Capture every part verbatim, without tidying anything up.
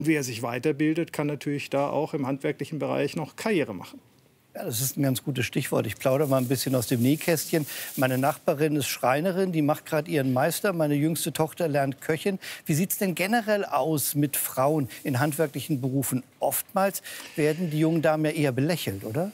wer sich weiterbildet, kann natürlich da auch im handwerklichen Bereich noch Karriere machen. Ja, das ist ein ganz gutes Stichwort. Ich plaudere mal ein bisschen aus dem Nähkästchen. Meine Nachbarin ist Schreinerin, die macht gerade ihren Meister. Meine jüngste Tochter lernt Köchin. Wie sieht es denn generell aus mit Frauen in handwerklichen Berufen? Oftmals werden die jungen Damen ja eher belächelt, oder?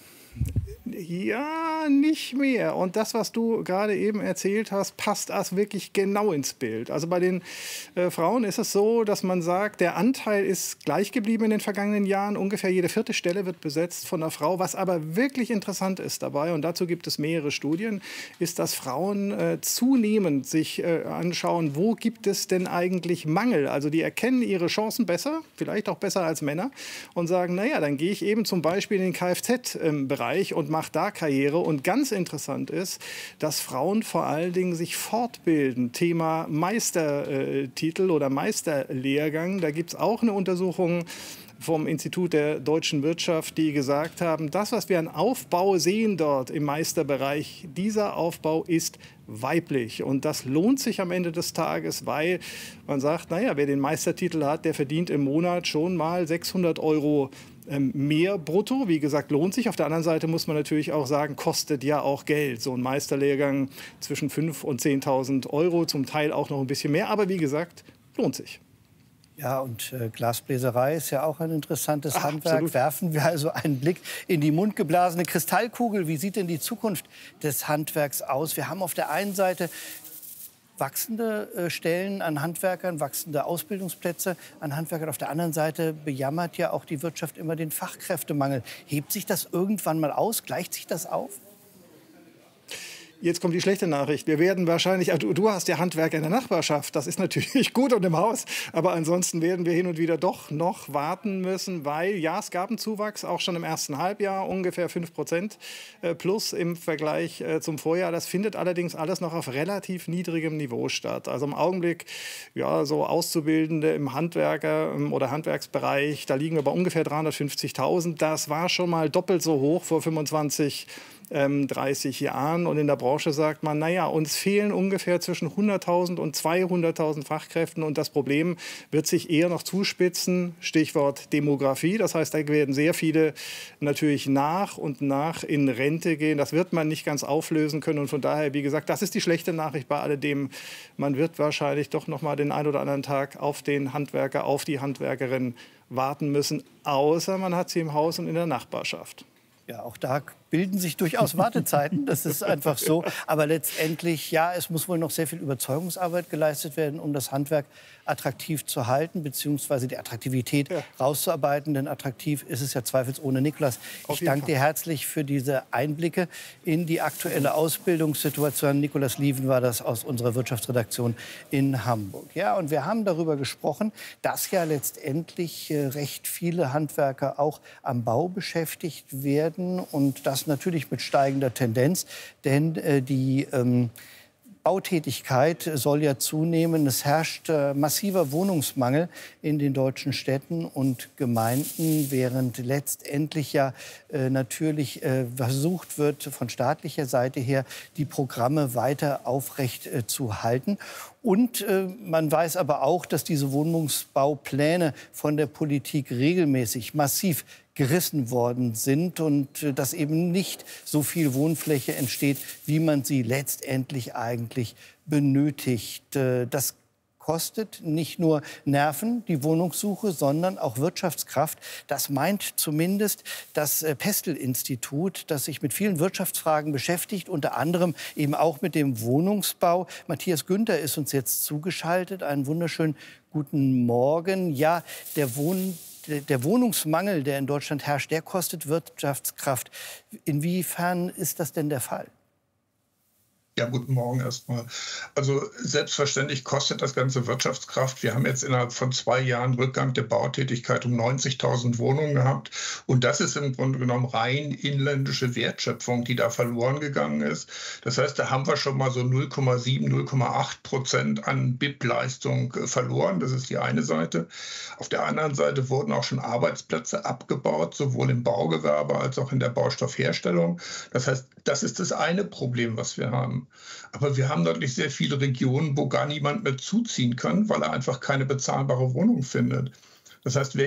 Ja, nicht mehr. Und das, was du gerade eben erzählt hast, passt das wirklich genau ins Bild. Also bei den äh, Frauen ist es so, dass man sagt, der Anteil ist gleich geblieben in den vergangenen Jahren. Ungefähr jede vierte Stelle wird besetzt von einer Frau. Was aber wirklich interessant ist dabei, und dazu gibt es mehrere Studien, ist, dass Frauen äh, zunehmend sich äh, anschauen, wo gibt es denn eigentlich Mangel. Also die erkennen ihre Chancen besser, vielleicht auch besser als Männer, und sagen, naja, dann gehe ich eben zum Beispiel in den Kfz-Bereich und mache da Karriere. Und ganz interessant ist, dass Frauen vor allen Dingen sich fortbilden. Thema Meistertitel oder Meisterlehrgang. Da gibt es auch eine Untersuchung vom Institut der deutschen Wirtschaft, die gesagt haben, das, was wir an Aufbau sehen dort im Meisterbereich, dieser Aufbau ist weiblich. Und das lohnt sich am Ende des Tages, weil man sagt, naja, wer den Meistertitel hat, der verdient im Monat schon mal sechshundert Euro mehr brutto. Wie gesagt, lohnt sich. Auf der anderen Seite muss man natürlich auch sagen, kostet ja auch Geld. So ein Meisterlehrgang zwischen fünftausend und zehntausend Euro, zum Teil auch noch ein bisschen mehr. Aber wie gesagt, lohnt sich. Ja, und äh, Glasbläserei ist ja auch ein interessantes Ach, Handwerk. absolut. Werfen wir also einen Blick in die mundgeblasene Kristallkugel. Wie sieht denn die Zukunft des Handwerks aus? Wir haben auf der einen Seite wachsende äh, Stellen an Handwerkern, wachsende Ausbildungsplätze an Handwerkern. Auf der anderen Seite bejammert ja auch die Wirtschaft immer den Fachkräftemangel. Hebt sich das irgendwann mal aus? Gleicht sich das auf? Jetzt kommt die schlechte Nachricht. Wir werden wahrscheinlich, also du hast ja Handwerker in der Nachbarschaft, das ist natürlich gut und im Haus, aber ansonsten werden wir hin und wieder doch noch warten müssen, weil ja, es gab einen Zuwachs, auch schon im ersten Halbjahr, ungefähr fünf Prozent plus im Vergleich zum Vorjahr. Das findet allerdings alles noch auf relativ niedrigem Niveau statt. Also im Augenblick, ja, so Auszubildende im Handwerker- oder Handwerksbereich, da liegen wir bei ungefähr dreihundertfünfzigtausend. Das war schon mal doppelt so hoch vor fünfundzwanzig dreißig Jahren. Und in der Branche sagt man, naja, uns fehlen ungefähr zwischen hunderttausend und zweihunderttausend Fachkräften. Und das Problem wird sich eher noch zuspitzen. Stichwort Demografie. Das heißt, da werden sehr viele natürlich nach und nach in Rente gehen. Das wird man nicht ganz auflösen können. Und von daher, wie gesagt, das ist die schlechte Nachricht bei alledem. Man wird wahrscheinlich doch noch mal den einen oder anderen Tag auf den Handwerker, auf die Handwerkerin warten müssen. Außer man hat sie im Haus und in der Nachbarschaft. Ja, auch da bilden sich durchaus Wartezeiten, das ist einfach so. Aber letztendlich, ja, es muss wohl noch sehr viel Überzeugungsarbeit geleistet werden, um das Handwerk attraktiv zu halten, beziehungsweise die Attraktivität ja. rauszuarbeiten. Denn attraktiv ist es ja zweifelsohne. Niklas, ich danke dir herzlich für diese Einblicke in die aktuelle Ausbildungssituation. Niklas Lieven war das aus unserer Wirtschaftsredaktion in Hamburg. Ja, und wir haben darüber gesprochen, dass ja letztendlich recht viele Handwerker auch am Bau beschäftigt werden und das natürlich mit steigender Tendenz, denn äh, die ähm, Bautätigkeit soll ja zunehmen. Es herrscht äh, massiver Wohnungsmangel in den deutschen Städten und Gemeinden, während letztendlich ja äh, natürlich äh, versucht wird, von staatlicher Seite her die Programme weiter aufrecht äh, zu halten. Und äh, man weiß aber auch, dass diese Wohnungsbaupläne von der Politik regelmäßig massiv gerissen worden sind und äh, dass eben nicht so viel Wohnfläche entsteht, wie man sie letztendlich eigentlich benötigt. Äh, das kostet nicht nur Nerven, die Wohnungssuche, sondern auch Wirtschaftskraft. Das meint zumindest das äh, Pestel-Institut, das sich mit vielen Wirtschaftsfragen beschäftigt, unter anderem eben auch mit dem Wohnungsbau. Matthias Günther ist uns jetzt zugeschaltet. Einen wunderschönen guten Morgen. Ja, der Wohn Der Wohnungsmangel, der in Deutschland herrscht, der kostet Wirtschaftskraft. Inwiefern ist das denn der Fall? Ja, guten Morgen erstmal. Also selbstverständlich kostet das Ganze Wirtschaftskraft. Wir haben jetzt innerhalb von zwei Jahren Rückgang der Bautätigkeit um neunzigtausend Wohnungen gehabt. Und das ist im Grunde genommen rein inländische Wertschöpfung, die da verloren gegangen ist. Das heißt, da haben wir schon mal so null Komma sieben, null Komma acht Prozent an B I P-Leistung verloren. Das ist die eine Seite. Auf der anderen Seite wurden auch schon Arbeitsplätze abgebaut, sowohl im Baugewerbe als auch in der Baustoffherstellung. Das heißt, das ist das eine Problem, was wir haben. Aber wir haben natürlich sehr viele Regionen, wo gar niemand mehr zuziehen kann, weil er einfach keine bezahlbare Wohnung findet. Das heißt, wer